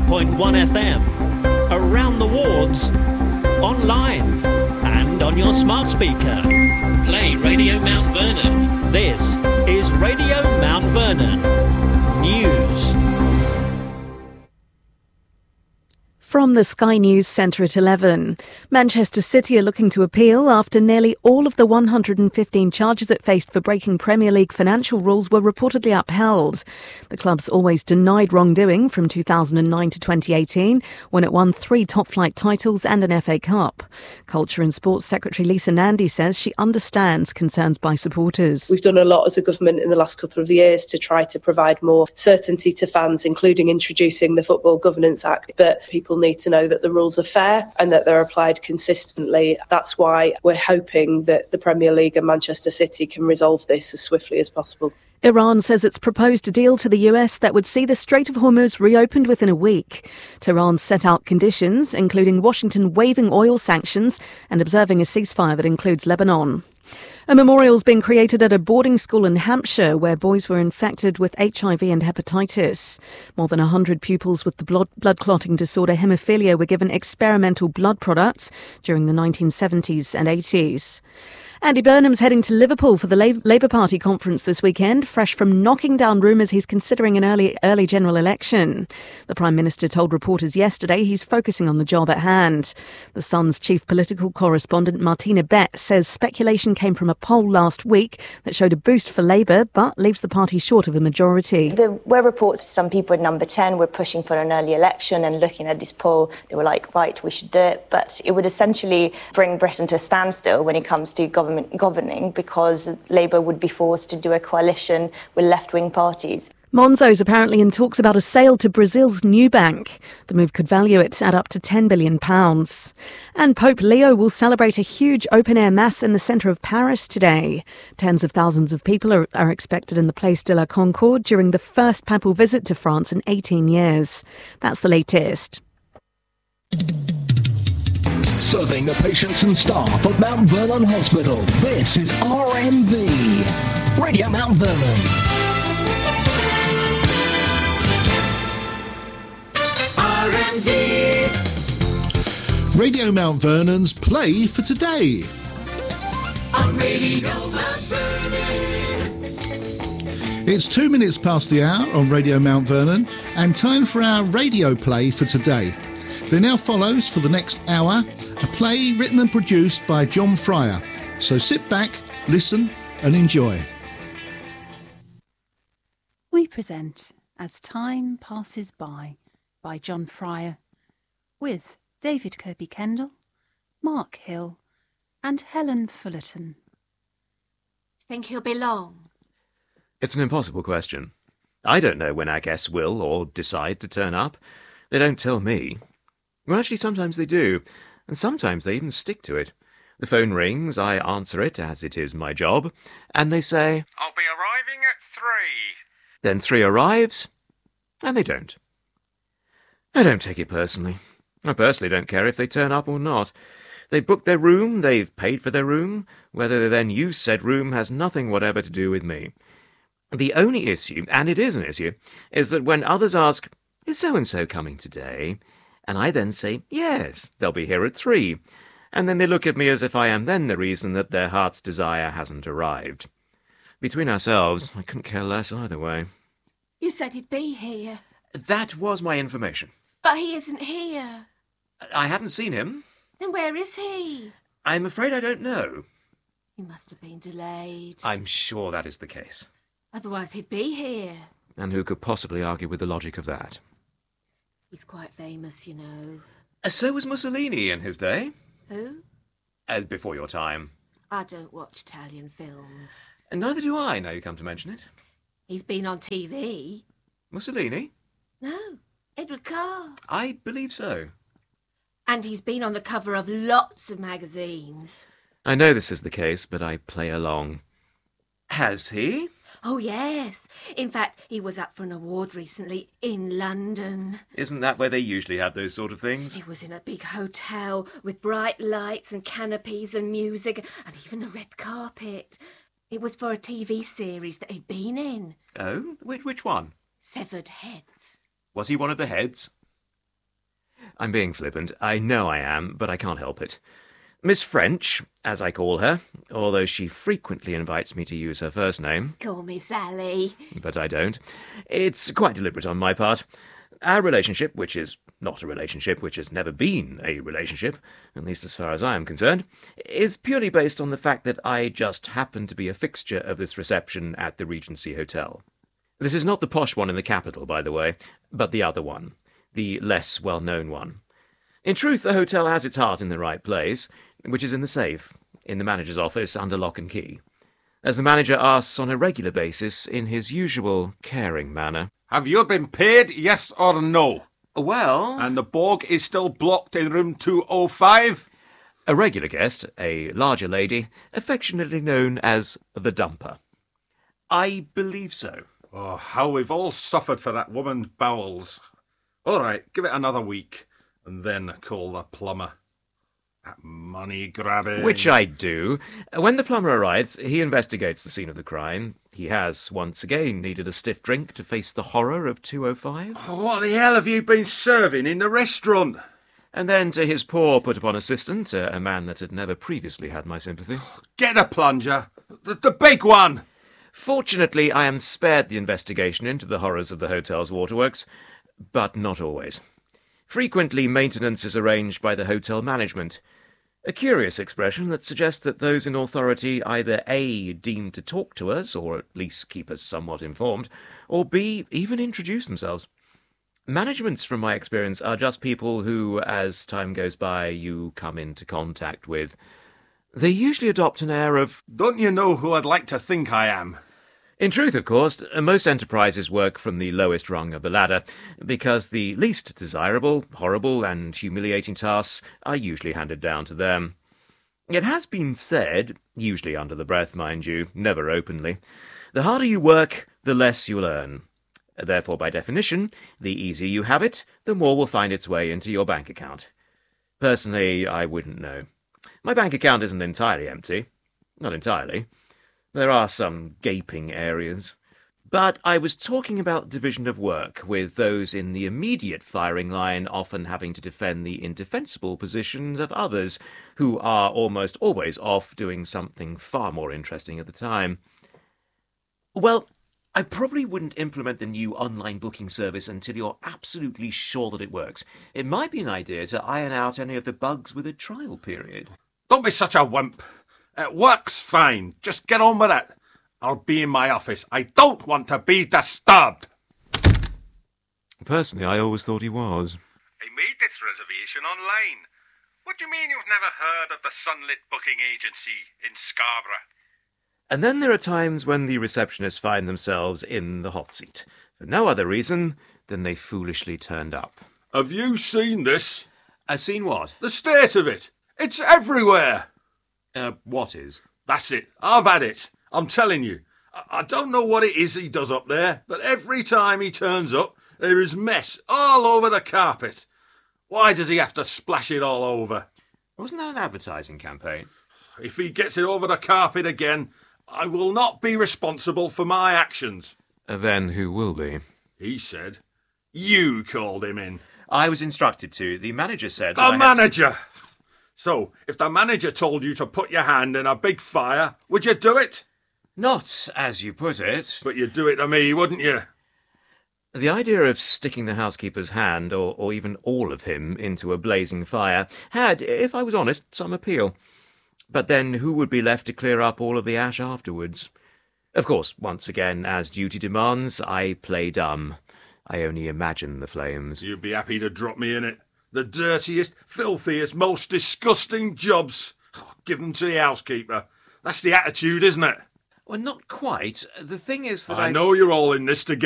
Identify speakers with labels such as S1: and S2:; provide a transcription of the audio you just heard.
S1: 96.1 FM, around the wards, online, and on your smart speaker. Play Radio Mount Vernon. This is Radio Mount Vernon News.
S2: From the Sky News Centre at 11, Manchester City are looking to appeal after nearly all of the 115 charges it faced for breaking Premier League financial rules were reportedly upheld. The club's always denied wrongdoing from 2009 to 2018, when it won 3 top-flight titles and an FA Cup. Culture and Sports Secretary Lisa Nandy says she understands concerns by supporters.
S3: We've done a lot as a government in the last couple of years to try to provide more certainty to fans, including introducing the Football Governance Act, but people need to know that the rules are fair and that they're applied consistently. That's why we're hoping that the Premier League and Manchester City can resolve this as swiftly as possible.
S2: Iran says it's proposed a deal to the US that would see the Strait of Hormuz reopened within a week. Tehran set out conditions, including Washington waiving oil sanctions and observing a ceasefire that includes Lebanon. A memorial's been created at a boarding school in Hampshire where boys were infected with HIV and hepatitis. More than 100 pupils with the blood clotting disorder haemophilia were given experimental blood products during the 1970s and 80s. Andy Burnham's heading to Liverpool for the Labour Party conference this weekend, fresh from knocking down rumours he's considering an early general election. The Prime Minister told reporters yesterday he's focusing on the job at hand. The Sun's chief political correspondent Martina Bett says speculation came from a poll last week that showed a boost for Labour but leaves the party short of a majority.
S4: There were reports some people at number 10 were pushing for an early election, and looking at this poll, they were like, right, we should do it. But it would essentially bring Britain to a standstill when it comes to governing, because Labour would be forced to do a coalition with left-wing parties.
S2: Monzo's apparently in talks about a sale to Brazil's Nubank. The move could value it at up to £10 billion. And Pope Leo will celebrate a huge open-air mass in the centre of Paris today. Tens of thousands of people are expected in the Place de la Concorde during the first papal visit to France in 18 years. That's the latest.
S5: Serving the patients and staff of Mount Vernon Hospital, this is RMV, Radio Mount Vernon.
S6: RMV. Radio Mount Vernon's Play for Today.
S7: On Radio Mount Vernon.
S6: It's 2 minutes past the hour on Radio Mount Vernon, and time for our radio play for today. There now follows, for the next hour, a play written and produced by John Fryer. So sit back, listen and enjoy.
S8: We present As Time Passes By John Fryer, with David Kirby-Kendall, Mark Hill and Helen Fullerton.
S9: Think he'll be long?
S10: It's an impossible question. I don't know when our guests will or decide to turn up. They don't tell me. Well, actually, sometimes they do, and sometimes they even stick to it. The phone rings, I answer it, as it is my job, and they say,
S11: "I'll be arriving at 3.
S10: Then 3 arrives, and they don't. I don't take it personally. I personally don't care if they turn up or not. They've booked their room, they've paid for their room. Whether they then use said room has nothing whatever to do with me. The only issue, and it is an issue, is that when others ask, "Is so-and-so coming today?" and I then say, "Yes, they'll be here at 3. And then they look at me as if I am then the reason that their heart's desire hasn't arrived. Between ourselves, I couldn't care less either way.
S9: You said he'd be here.
S10: That was my information.
S9: But he isn't here.
S10: I haven't seen him.
S9: Then where is he?
S10: I'm afraid I don't know.
S9: He must have been delayed.
S10: I'm sure that is the case.
S9: Otherwise he'd be here.
S10: And who could possibly argue with the logic of that?
S9: He's quite famous, you know.
S10: So was Mussolini in his day.
S9: Who?
S10: Before your time.
S9: I don't watch Italian films.
S10: And neither do I, now you come to mention it.
S9: He's been on TV.
S10: Mussolini?
S9: No, Edward Carr.
S10: I believe so.
S9: And he's been on the cover of lots of magazines.
S10: I know this is the case, but I play along. Has he?
S9: Oh, yes. In fact, he was up for an award recently in London.
S10: Isn't that where they usually have those sort of things?
S9: He was in a big hotel with bright lights and canopies and music and even a red carpet. It was for a TV series that he'd been in.
S10: Oh? Which one?
S9: Severed Heads.
S10: Was he one of the heads? I'm being flippant. I know I am, but I can't help it. Miss French, as I call her, although she frequently invites me to use her first name.
S9: Call me Sally.
S10: But I don't. It's quite deliberate on my part. Our relationship, which is not a relationship, which has never been a relationship, at least as far as I am concerned, is purely based on the fact that I just happen to be a fixture of this reception at the Regency Hotel. This is not the posh one in the capital, by the way, but the other one, the less well-known one. In truth, the hotel has its heart in the right place, which is in the safe, in the manager's office under lock and key. As the manager asks on a regular basis, in his usual caring manner,
S12: "Have you been paid, yes or no?"
S10: "Well..."
S12: "And the Borg is still blocked in room 205?
S10: A regular guest, a larger lady, affectionately known as the Dumper. "I believe so."
S12: Oh, how we've all suffered for that woman's bowels. All right, give it another week, and then call the plumber. That money grabbing.
S10: Which I do. When the plumber arrives, he investigates the scene of the crime. He has, once again, needed a stiff drink to face the horror of 205.
S12: Oh, what the hell have you been serving in the restaurant?
S10: And then to his poor put-upon assistant, a man that had never previously had my sympathy.
S12: Get a plunger. The big one.
S10: Fortunately, I am spared the investigation into the horrors of the hotel's waterworks, but not always. Frequently, maintenance is arranged by the hotel management. A curious expression that suggests that those in authority either A, deem to talk to us, or at least keep us somewhat informed, or B, even introduce themselves. Managements, from my experience, are just people who, as time goes by, you come into contact with. They usually adopt an air of,
S12: "Don't you know who I'd like to think I am?"
S10: In truth, of course, most enterprises work from the lowest rung of the ladder, because the least desirable, horrible, and humiliating tasks are usually handed down to them. It has been said, usually under the breath, mind you, never openly, the harder you work, the less you'll earn. Therefore, by definition, the easier you have it, the more will find its way into your bank account. Personally, I wouldn't know. My bank account isn't entirely empty. Not entirely. There are some gaping areas. But I was talking about division of work, with those in the immediate firing line often having to defend the indefensible positions of others, who are almost always off doing something far more interesting at the time. Well, I probably wouldn't implement the new online booking service until you're absolutely sure that it works. It might be an idea to iron out any of the bugs with a trial period.
S12: Don't be such a wimp. It works fine. Just get on with it. I'll be in my office. I don't want to be disturbed.
S10: Personally, I always thought he was.
S11: I made this reservation online. What do you mean you've never heard of the Sunlit Booking Agency in Scarborough?
S10: And then there are times when the receptionists find themselves in the hot seat, for no other reason than they foolishly turned up.
S12: Have you seen this?
S10: Seen what?
S12: The state of it. It's everywhere.
S10: What is?
S12: That's it. I've had it. I'm telling you. I don't know what it is he does up there, but every time he turns up, there is mess all over the carpet. Why does he have to splash it all over?
S10: Wasn't that an advertising campaign?
S12: If he gets it over the carpet again, I will not be responsible for my actions.
S10: Then who will be?
S12: He said. You called him in.
S10: I was instructed to. The manager said...
S12: The manager! So, if the manager told you to put your hand in a big fire, would you do it?
S10: Not as you put it.
S12: But you'd do it to me, wouldn't you?
S10: The idea of sticking the housekeeper's hand, or even all of him, into a blazing fire had, if I was honest, some appeal. But then who would be left to clear up all of the ash afterwards? Of course, once again, as duty demands, I play dumb. I only imagine the flames.
S12: You'd be happy to drop me in it. The dirtiest, filthiest, most disgusting jobs. Give them to the housekeeper. That's the attitude, isn't it?
S10: Well, not quite. The thing is that
S12: I know you're all in this together.